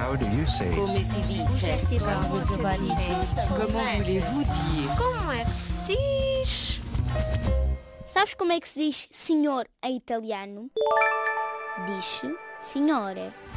How do you say Come it? si dice? Comment voulez-vous dire? Como é que se diz? Sabes como é que se diz senhor em italiano? Diz-se signore.